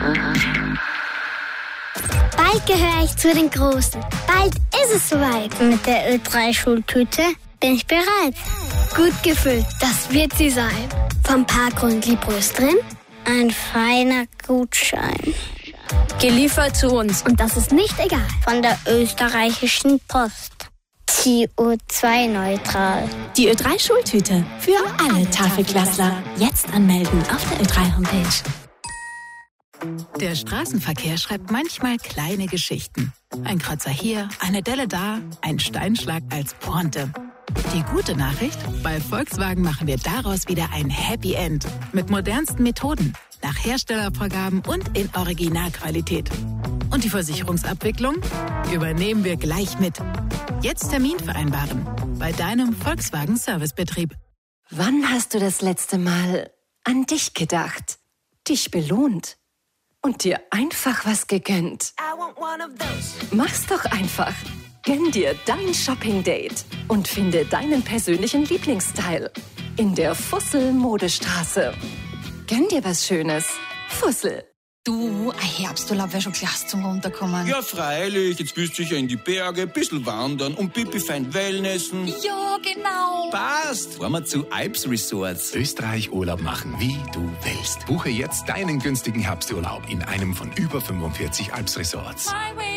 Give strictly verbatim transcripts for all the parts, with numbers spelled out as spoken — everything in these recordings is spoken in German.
Bald gehöre ich zu den Großen. Bald ist es soweit. Mit der Ö drei Schultüte bin ich bereit. Gut gefüllt, das wird sie sein. Vom Parkgrund Liebros drin, ein feiner Gutschein. Geliefert zu uns. Und das ist nicht egal. Von der österreichischen Post. C O zwei neutral. Die Ö drei Schultüte für alle Tafelklassler. Jetzt anmelden auf der Ö drei Homepage. Der Straßenverkehr schreibt manchmal kleine Geschichten. Ein Kreuzer hier, eine Delle da, ein Steinschlag als Pointe. Die gute Nachricht? Bei Volkswagen machen wir daraus wieder ein Happy End. Mit modernsten Methoden, nach Herstellervorgaben und in Originalqualität. Und die Versicherungsabwicklung übernehmen wir gleich mit. Jetzt Termin vereinbaren bei deinem Volkswagen Servicebetrieb. Wann hast du das letzte Mal an dich gedacht, dich belohnt und dir einfach was gegönnt? Mach's doch einfach. Gönn dir dein Shopping-Date und finde deinen persönlichen Lieblingsstyle in der Fussel-Modestraße. Gönn dir was Schönes. Fussel. Du, ein Herbsturlaub wäre schon klasse zum Runterkommen. Ja, freilich. Jetzt bist du sicher in die Berge, ein bisschen wandern und pipi fein Wellnessen. Ja, genau. Passt. Fahren wir zu Alps Resorts. Österreich Urlaub machen, wie du willst. Buche jetzt deinen günstigen Herbsturlaub in einem von über fünfundvierzig Alps Resorts.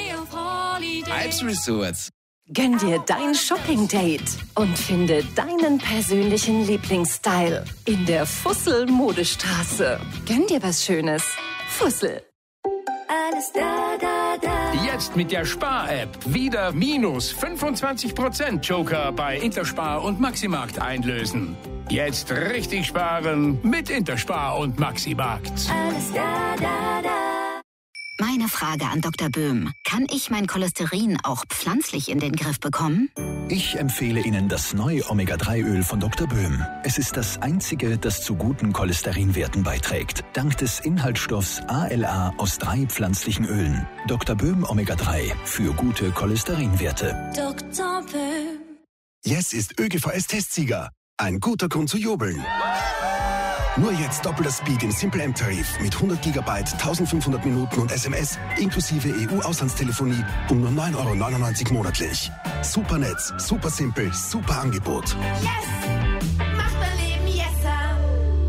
Alps Resorts. Gönn dir dein Shopping-Date und finde deinen persönlichen Lieblingsstyle in der Fussel-Modestraße. Gönn dir was Schönes. Fussel. Alles da, da, da. Jetzt mit der Spar-App wieder minus fünfundzwanzig Prozent Joker bei Interspar und Maximarkt einlösen. Jetzt richtig sparen mit Interspar und Maximarkt. Alles da, da, da. Meine Frage an Doktor Böhm. Kann ich mein Cholesterin auch pflanzlich in den Griff bekommen? Ich empfehle Ihnen das neue Omega drei Öl von Doktor Böhm. Es ist das einzige, das zu guten Cholesterinwerten beiträgt. Dank des Inhaltsstoffs A L A aus drei pflanzlichen Ölen. Doktor Böhm Omega drei für gute Cholesterinwerte. Doktor Böhm. Yes ist ÖGVS-Testsieger. Ein guter Grund zu jubeln. Nur jetzt doppelter Speed im Simple M-Tarif mit hundert Gigabyte, eintausendfünfhundert Minuten und S M S inklusive E U-Auslandstelefonie um nur neun Euro neunundneunzig monatlich. Super Netz, super simpel, super Angebot. Yes! Macht mein Leben yesser!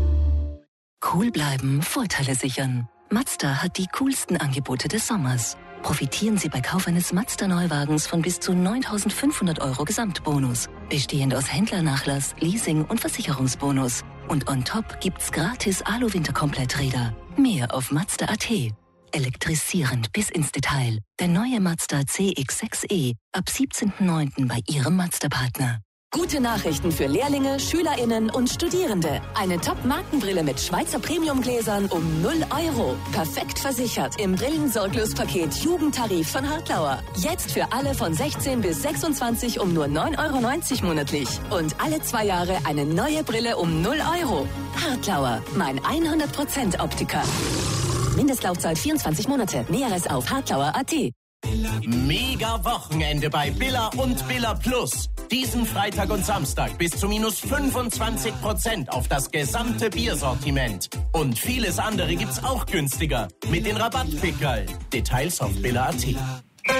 Cool bleiben, Vorteile sichern. Mazda hat die coolsten Angebote des Sommers. Profitieren Sie bei Kauf eines Mazda-Neuwagens von bis zu neuntausendfünfhundert Euro Gesamtbonus, bestehend aus Händlernachlass, Leasing und Versicherungsbonus. Und on top gibt's gratis Alu-Winterkompletträder. Mehr auf Mazda Punkt A T. Elektrisierend bis ins Detail. Der neue Mazda C X sechs E ab siebzehnten neunten bei Ihrem Mazda-Partner. Gute Nachrichten für Lehrlinge, SchülerInnen und Studierende. Eine Top-Markenbrille mit Schweizer Premiumgläsern um null Euro. Perfekt versichert im Brillensorglospaket Jugendtarif von Hartlauer. Jetzt für alle von sechzehn bis sechsundzwanzig um nur neun Euro neunzig monatlich. Und alle zwei Jahre eine neue Brille um null Euro. Hartlauer, mein hundert Prozent Optiker. Mindestlaufzeit vierundzwanzig Monate. Näheres auf hartlauer Punkt A T. Mega Wochenende bei Billa und Billa Plus. Diesen Freitag und Samstag bis zu minus fünfundzwanzig Prozent auf das gesamte Biersortiment. Und vieles andere gibt's auch günstiger mit den Rabattpickerl. Details auf Billa Punkt A T.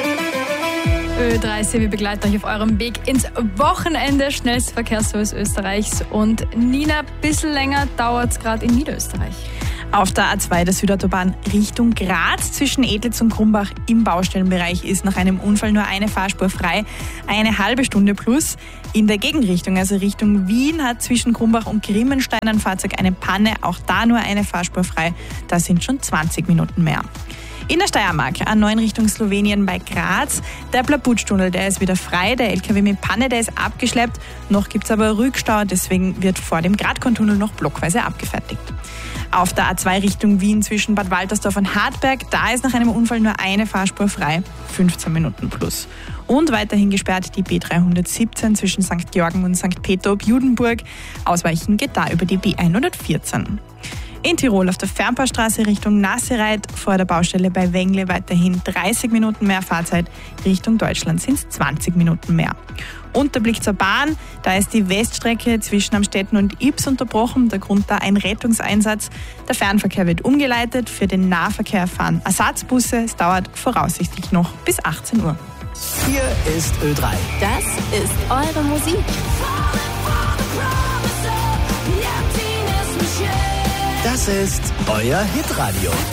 Ö drei C, wir begleiten euch auf eurem Weg ins Wochenende. Schnellste Verkehrsservice Österreichs. Und Nina, ein bisschen länger dauert es gerade in Niederösterreich. Auf der A zwei der Südautobahn Richtung Graz zwischen Edlitz und Krumbach im Baustellenbereich ist nach einem Unfall nur eine Fahrspur frei. Eine halbe Stunde plus. In der Gegenrichtung, also Richtung Wien, hat zwischen Krumbach und Grimmenstein ein Fahrzeug eine Panne. Auch da nur eine Fahrspur frei. Da sind schon zwanzig Minuten mehr. In der Steiermark, A neun Richtung Slowenien bei Graz. Der Plaputstunnel, der ist wieder frei. Der L K W mit Panne, der ist abgeschleppt. Noch gibt es aber Rückstau, deswegen wird vor dem Gradkontunnel noch blockweise abgefertigt. Auf der A zwei Richtung Wien zwischen Bad Waltersdorf und Hartberg, da ist nach einem Unfall nur eine Fahrspur frei, fünfzehn Minuten plus. Und weiterhin gesperrt die B dreihundertsiebzehn zwischen Sankt Georgen und Sankt Peter ob Judenburg. Ausweichen geht da über die B hundertvierzehn. In Tirol auf der Fernpaarstraße Richtung Nassereit vor der Baustelle bei Wengle weiterhin dreißig Minuten mehr Fahrzeit. Richtung Deutschland sind es zwanzig Minuten mehr. Und der Blick zur Bahn, da ist die Weststrecke zwischen Amstetten und Ybbs unterbrochen, der Grund da ein Rettungseinsatz. Der Fernverkehr wird umgeleitet, für den Nahverkehr fahren Ersatzbusse. Es dauert voraussichtlich noch bis achtzehn Uhr. Hier ist Ö drei. Das ist eure Musik. Das ist euer Hitradio.